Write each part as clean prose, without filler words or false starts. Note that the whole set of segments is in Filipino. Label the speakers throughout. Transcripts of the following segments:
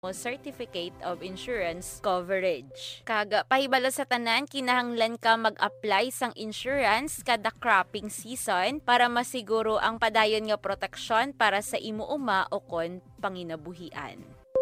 Speaker 1: Certificate of Insurance Coverage. Kaga pahibalo sa tanan, kinahanglan ka mag-apply sang insurance kada cropping season para masiguro ang padayon nga proteksyon para sa imo uma o kon panginabuhian.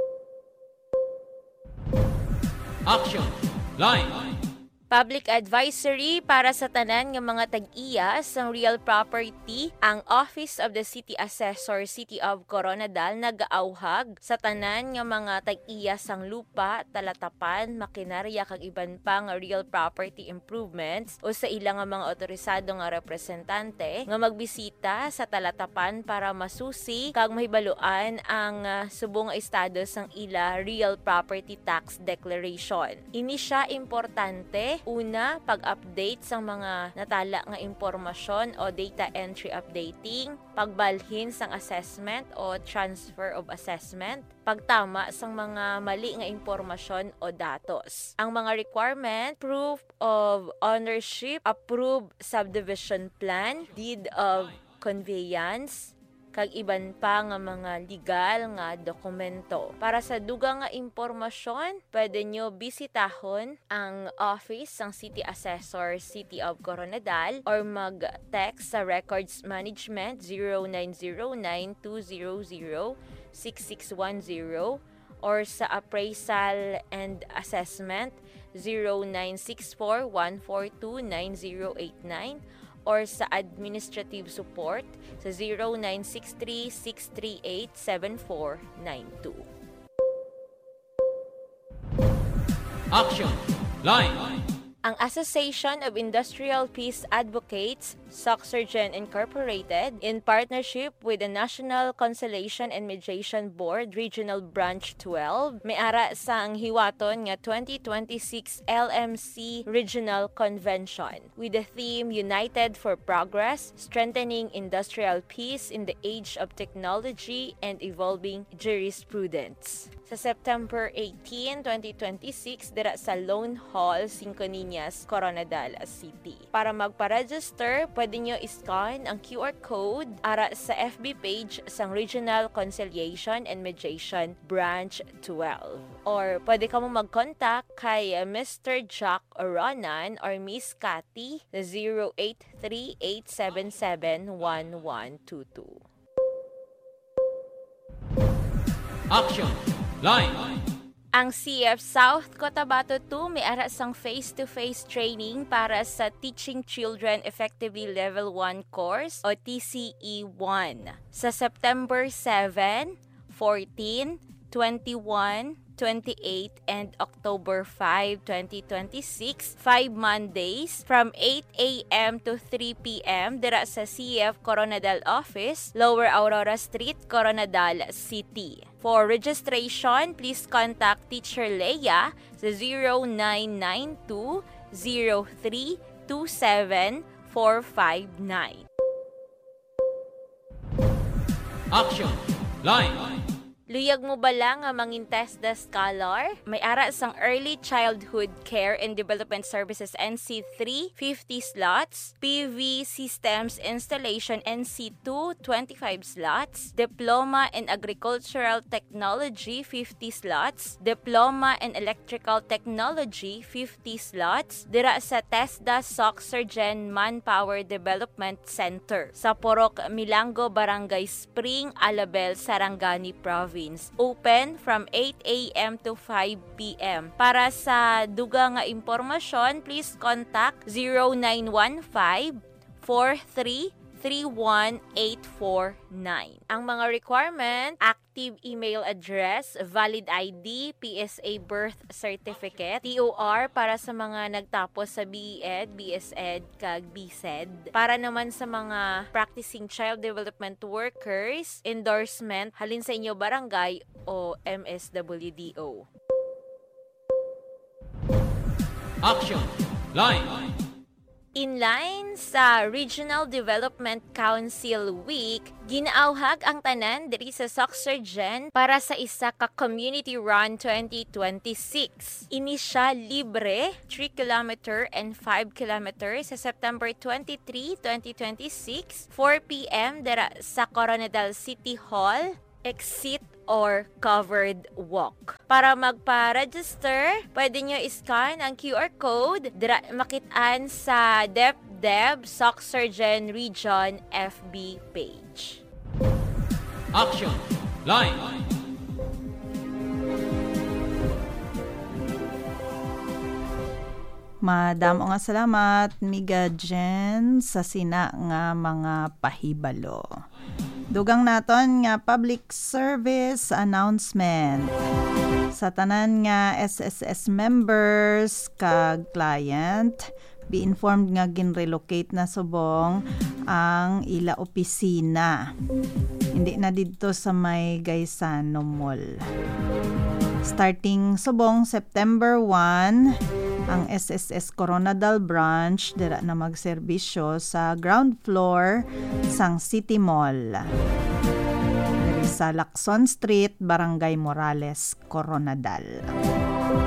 Speaker 2: Action Line.
Speaker 1: Public advisory para sa tanan nga mga tag-iya sang real property, ang Office of the City Assessor City of Coronadal nagaauhag sa tanan nga mga tag-iya sang lupa, talatapan, makinarya kag iban pa nga real property improvements o sa ilang nga mga otorisado nga representante nga magbisita sa talatapan para masusi kag mahibaluan ang subong estado sang ila real property tax declaration. Ini siya importante. Una, pag-update sa mga natala nga impormasyon o data entry updating, pagbalhin sang assessment o transfer of assessment, pagtama sang mga mali nga impormasyon o datos. Ang mga requirement, proof of ownership, approved subdivision plan, deed of conveyance, kag iban pa nga mga legal nga dokumento. Para sa dugang nga impormasyon, pwede nyo bisitahon ang office ng City Assessor City of Coronadal or mag-text sa Records Management 0909-200-6610 or sa Appraisal and Assessment 0964-142-9089 or sa administrative support sa 0963-638-7492.
Speaker 2: Action Line.
Speaker 1: Ang Association of Industrial Peace Advocates, Soxurgen Incorporated, in partnership with the National Conciliation and Mediation Board Regional Branch 12, may ara sa ang hiwaton nga 2026 LMC Regional Convention with the theme United for Progress, Strengthening Industrial Peace in the Age of Technology and Evolving Jurisprudence. Sa September 18, 2026, dira sa Lone Hall, Cinco Niñas, Coronadal City. Para magpa-register, pwede nyo iscan ang QR code ara sa FB page sang Regional Conciliation and Mediation Branch 12. Or pwede ka mo mag-contact kay Mr. Jack Oronan or Miss Cathy sa 083-877-1122.
Speaker 2: Action Line.
Speaker 1: Ang CF South Cotabato 2 may ara sang face-to-face training para sa Teaching Children Effectively Level 1 course o TCE1 sa September 7, 14, 21, 28, and October 5, 2026, 5 Mondays from 8 a.m. to 3 p.m. dira sa CF Coronadal Office, Lower Aurora Street, Coronadal City. For registration, please contact Teacher Leia sa 0992-0327-459.
Speaker 2: Action Line.
Speaker 1: Luyag mo ba lang nga mangin TESDA Scholar? May ara sang Early Childhood Care and Development Services NC3, 50 slots. PV Systems Installation NC2, 25 slots. Diploma in Agricultural Technology, 50 slots. Diploma in Electrical Technology, 50 slots. Dira sa TESDA Soxurgen Manpower Development Center sa Porok Milango, Barangay Spring, Alabel, Sarangani Province. Open from 8 a.m. to 5 p.m. Para sa duga nga impormasyon, please contact 0915-43-31849. Ang mga requirement, active email address, valid ID, PSA birth certificate, TOR para sa mga nagtapos sa BEd, BSEd, kag BSEd. Para naman sa mga practicing child development workers, endorsement, halin sa inyo barangay o MSWDO.
Speaker 2: Action Line.
Speaker 1: Inline sa Regional Development Council Week, ginaauhag ang tanan diri sa Soxurgen para sa isa ka Community Run 2026. Ini siya libre, 3 km and 5 km sa September 23, 2026, 4 p.m. dira sa Coronadal City Hall, exit or covered walk. Para magpa-register, pwede nyo iscan ang QR code makitaan sa DepDeb SOC Surgeon Region FB page.
Speaker 2: Action! Line!
Speaker 3: Madamo nga salamat, Miga Jen, sa sina nga mga pahibalo. Dugang naton nga public service announcement. Sa tanan nga SSS members kag client, be informed nga ginrelocate na subong ang ila opisina. Hindi na dito sa may Gaisano Mall. Starting subong September 1, ang SSS Coronadal branch dira na magserbisyo sa ground floor sang City Mall. Diri sa Lacson Street, Barangay Morales, Coronadal.